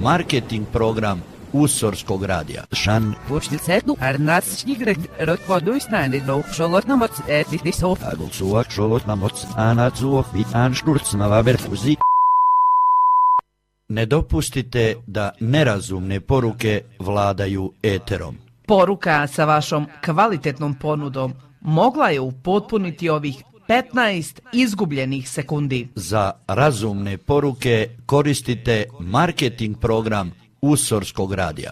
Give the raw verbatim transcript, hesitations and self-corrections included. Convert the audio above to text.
marketing program Usorskog radija. Šan. Voorstelsetu Arnas Jigret Rotvoduisnani no Šolotnamoc Etisov. Agulsuak Šolotnamoc Anacuok i Anšturcnava Berfuzi. Ne dopustite da nerazumne poruke vladaju eterom. Poruka sa vašom kvalitetnom ponudom mogla je upotpuniti ovih petnaest izgubljenih sekundi. Za razumne poruke koristite marketing program Usorskog radija.